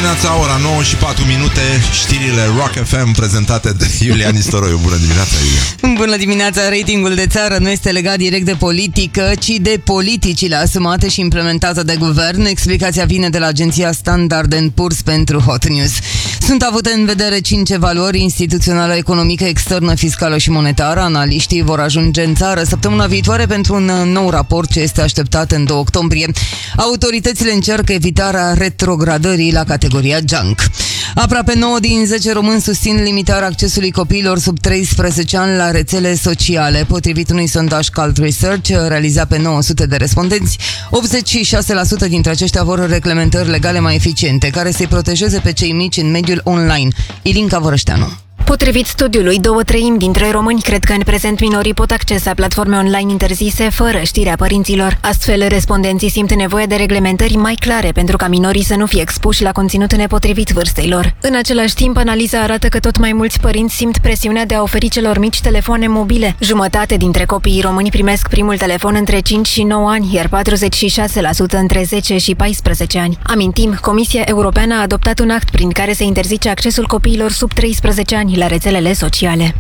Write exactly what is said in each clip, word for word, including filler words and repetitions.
dimineața, ora nouă și patru minute, știrile Rock F M prezentate de Iulian Istoroiu. Bună dimineața, Iulian. Bună dimineața. Ratingul de țară nu este legat direct de politică, ci de politicile asumate și implementate de guvern. Explicația vine de la agenția Standard and Poor's pentru Hot News. Sunt avute în vedere cinci evaluări: instituțională, economică, externă, fiscală și monetară. Analiștii vor ajunge în țară săptămâna viitoare pentru un nou raport ce este așteptat în doi octombrie. Autoritățile încearcă evitarea retrogradării la categoria junk. Aproape nouă din zece români susțin limitarea accesului copiilor sub treisprezece ani la rețele sociale. Potrivit unui sondaj Cult Research realizat pe nouă sute de respondenți, optzeci și șase la sută dintre aceștia vor reglementări legale mai eficiente, care să-i protejeze pe cei mici în mediul online. Ilinca Vărășteanu. Potrivit studiului, două treimi dintre români cred că în prezent minorii pot accesa platforme online interzise fără știrea părinților. Astfel, respondenții simt nevoie de reglementări mai clare pentru ca minorii să nu fie expuși la conținut nepotrivit vârstei lor. În același timp, analiza arată că tot mai mulți părinți simt presiunea de a oferi celor mici telefoane mobile. Jumătate dintre copiii români primesc primul telefon între cinci și nouă ani, iar patruzeci și șase la sută între zece și paisprezece ani. Amintim, Comisia Europeană a adoptat un act prin care se interzice accesul copiilor sub treisprezece ani la rețelele sociale.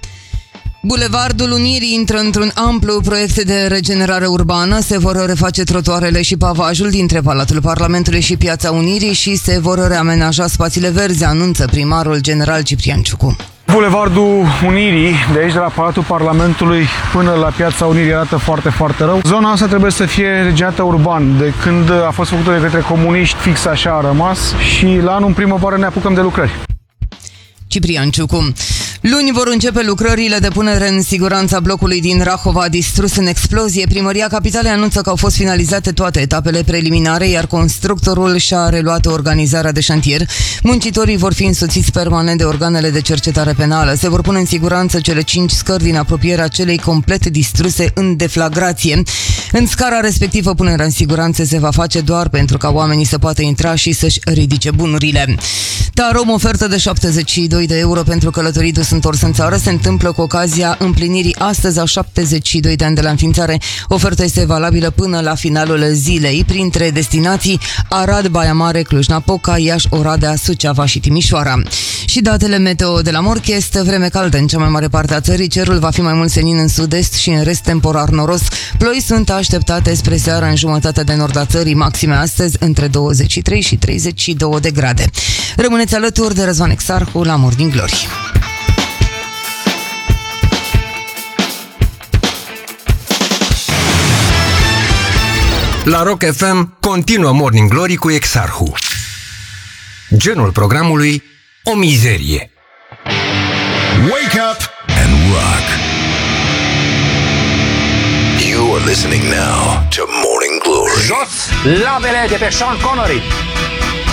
Bulevardul Unirii intră într-un amplu proiect de regenerare urbană. Se vor reface trotuarele și pavajul dintre Palatul Parlamentului și Piața Unirii și se vor reamenaja spațiile verzi, anunță primarul general Ciprian Ciucu. Bulevardul Unirii, de aici de la Palatul Parlamentului până la Piața Unirii, arată foarte, foarte rău. Zona asta trebuie să fie regenerată urban. De când a fost făcută de către comuniști, fix așa a rămas și la anul în primăvară ne apucăm de lucrări. Ciprian Ciucu. Luni vor începe lucrările de punere în siguranță a blocului din Rahova, distrus în explozie. Primăria Capitalei anunță că au fost finalizate toate etapele preliminare, iar constructorul și-a reluat organizarea de șantier. Muncitorii vor fi însoțiți permanent de organele de cercetare penală. Se vor pune în siguranță cele cinci scări din apropierea celei complet distruse în deflagrație. În scara respectivă, punerea în siguranță se va face doar pentru ca oamenii să poată intra și să-și ridice bunurile. Tarom, ofertă de șaptezeci și doi de euro pentru călătorii dus întors în țară, se întâmplă cu ocazia împlinirii astăzi a șaptezeci și doi de ani de la înființare. Oferta este valabilă până la finalul zilei, printre destinații Arad, Baia Mare, Cluj-Napoca, Iași, Oradea, Suceava și Timișoara. Și datele meteo de la Morchest: vreme caldă în cea mai mare parte a țării, cerul va fi mai mult senin în sud-est și în rest temporar noros. Ploi sunt așteptate spre seară în jumătatea de nord a țării, maxime astăzi între douăzeci și trei și treizeci și doi de grade. Rămâneți alături de Răzvan Exarhu la Morning Glory. La Rock F M continuă Morning Glory cu Exarhu. Genul programului: o mizerie. Wake up and rock. You are listening now to Morning Glory. Jos labele de pe Sean Connery.